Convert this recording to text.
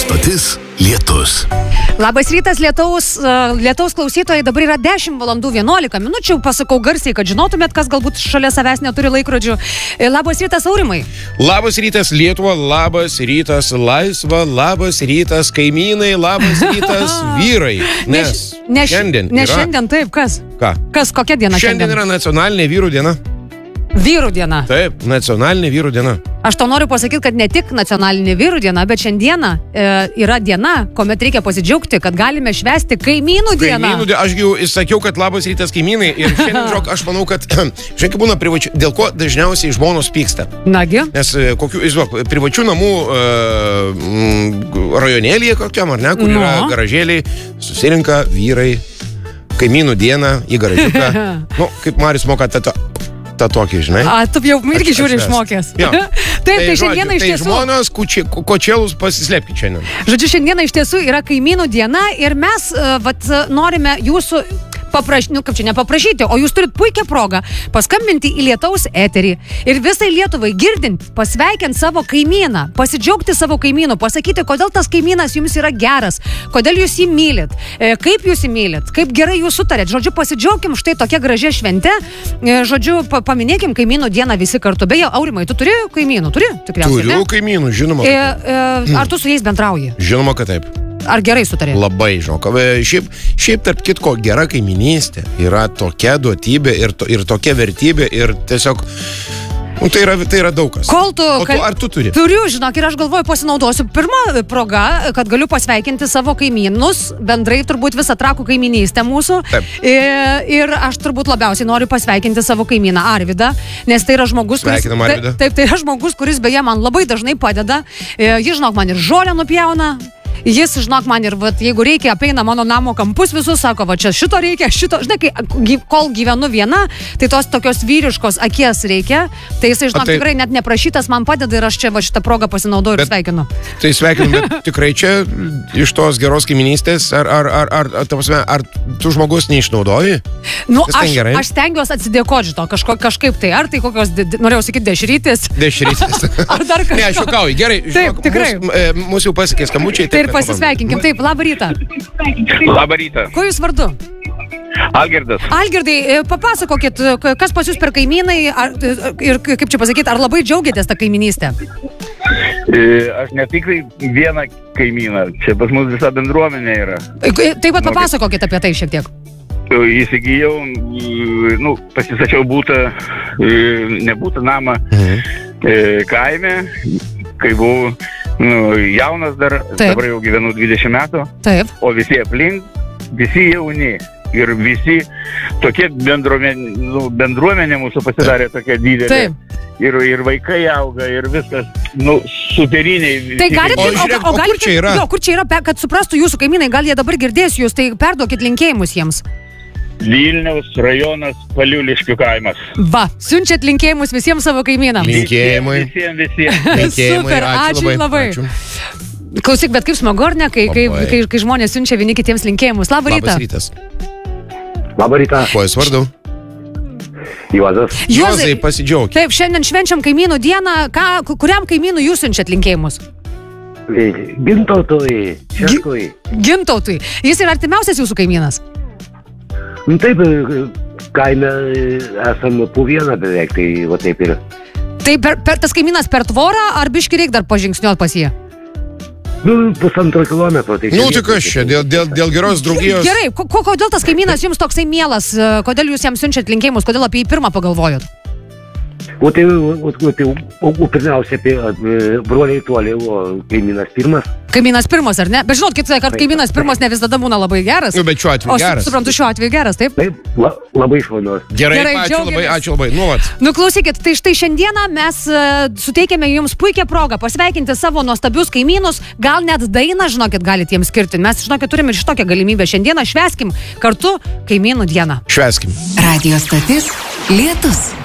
stotis Lietus. Labas rytas, Lietaus klausytojai, dabar yra 10 valandų 11 minučių, pasakau garsiai, kad žinotumėt, kas galbūt šalia savęs neturi laikrodžių. Labas rytas, Aurimai. Labas rytas, Lietuva, labas rytas, laisva, labas rytas, kaimynai, labas rytas, vyrai. Ne šiandien, taip, kas? Ką? Kas, kokia diena šiandien? Šiandien yra nacionalinė vyrų diena. Vyrų diena. Taip, nacionalinė vyrų diena. Aš to noriu pasakyti, kad ne tik nacionalinė vyrų diena, bet šiandieną yra diena, kuomet reikia pasidžiaugti, kad galime švęsti kaimynų dieną. Aš jau sakiau, kad labas rytas kaimynai ir šiandien, žinok, aš manau, kad šiandien būna privačių, dėl ko dažniausiai žmonos pyksta. Nagi? Nes privačių namų rajonėlyje kokiam, ar ne, kur yra garažėliai, susirinka vyrai kaimynų dieną į garažiuką. Kaip Marius moka tą tokį, žinai. Tu jau irgi žiūri išmokęs. Taip, tai šiandieną iš tiesų... Tai žmonos kočėlus pasislėpkit šiandien. Žodžiu, šiandieną iš tiesų yra kaimynų diena ir mes norime jūsų kaip čia nepaprašyti, o jūs turit puikią progą paskambinti į Lietaus eterį ir visai Lietuvai girdint, pasveikinti savo kaimyną, pasidžiaugti savo kaimynu, pasakyti, kodėl tas kaimynas jums yra geras, kodėl jūs jį mylit, kaip jūs jį mylit, kaip gerai jūs sutarėt. Žodžiu, pasidžiaugim štai tokia gražia švente. Žodžiu, paminėkim kaimynų dieną visi kartu. Beje, Aurimai, tu turi kaimynų? Tikriausiai. Turiu kaimynų, žinoma. Ar tu su jais bendrauji? Žinoma, kad taip. Ar gerai sutarė? Labai, žinok. Šiaip tarp kitko, gera kaiminystė yra tokia duotybė ir tokia vertybė ir tiesiog... Tai yra daug kas. Ar tu turi? Turiu, žinok, ir aš galvoju, pasinaudosiu pirmą progą, kad galiu pasveikinti savo kaimynus, bendrai turbūt visą trakų kaiminystę mūsų. Taip. Ir aš turbūt labiausiai noriu pasveikinti savo kaimyną Arvydą, nes tai yra žmogus, kuris... Sveikinam, Arvydą. Taip, tai yra žmogus, kuris beje man labai dažnai padeda. Jis, žinok, man ir žolę nupjauna. Jis, žinok, man ir, jeigu reikia, apeina mano namo kampus visus, sako, čia šito reikia, šito, žinai, kol gyvenu viena, tai tos tokios vyriškos akies reikia, tai jisai, žinok, tikrai net neprašytas man padeda ir aš čia šitą progą pasinaudoju ir sveikinu. Tai sveikinu, bet tikrai čia iš tos geros kaiminystės, ar tu žmogus neišnaudoji? Aš stengiuosi atsidėkoti šito, kažkaip tai, ar tai kokios, norėjau sakyti, dešrytis. Ar dar kažkas. Ne, aš juokauju, gerai, žinok, mūsų jau pasiekė skambučiai. Tai ir pasisveikinkim. Taip, labą rytą. Labą rytą. Ko jūs vardu? Algirdas. Algirdai, papasakokit, kas pas jūs per kaimynai ir kaip čia pasakyti, ar labai džiaugiatės tą kaiminystę? Aš ne tik vieną kaimyną, čia pas mus visa bendruomenė yra. Taip pat papasakokit apie tai šiek tiek. Įsigijau, pasistačiau būtą, nebūtą namą kaime, kai buvau jaunas dar, dabar jau gyvenu 20 metų, o visi aplink, visi jauni ir visi tokie bendruomenė mūsų pasidarė tokia didelė. Ir vaikai auga ir viskas, superiniai. Tai galite, kur čia yra? Kur čia yra, kad suprastų jūsų kaimynai, gal jie dabar girdės jūs, tai perduokit linkėjimus jiems. Vilniaus rajonas Paliuliškių kaimas. Va, siunčiat linkėjimus visiems savo kaimynams. Linkėjimai. Visiems. Super, ačiū labai. Klausyk, bet kaip smagu, ar ne, kai žmonės siunčia vieni kitiems linkėjimus. Labą rytą. Labas rytas. Labą rytą. Kuo jūs vardu? Juozas. Juozai, pasidžiaugit. Taip, šiandien švenčiam kaimynų dieną. Kuriam kaimynų jūs siunčiat linkėjimus? Gintautui. Šeškui. Gintautui. Jis yra artimiausias jūsų kaimynas? Taip, kaime esam po vieną beveik, tai va taip ir. Tai tas kaimynas per tvorą, ar biškį reik dar pažingsniuot pas jį? 1,5 kilometro. Tai kas čia, dėl geros draugijos. Gerai, kodėl tas kaimynas jums toksai mielas, kodėl jūs jam siunčiat linkėjimus, kodėl apie jį pirmą pagalvojot? O pirmiausia apie broliai toliai, o kaimynas pirmas. Kaimynas pirmas, ar ne? Bet žinot, kad kaimynas pirmas ne visada būna labai geras. Bet šiuo atveju geras. Suprantu, šiuo atveju geras, taip? Taip, labai švaunus. Gerai, ačiū labai. Klausykit, tai štai šiandieną mes suteikėme jums puikią progą pasveikinti savo nuostabius kaimynus, gal net dainą, žinokit, galite jiems skirti. Mes, žinokit, turime ir šitokią galimybę. Šiandieną švęskim kartu kaimynų dieną. Švęskim. Radio stotis Lietus.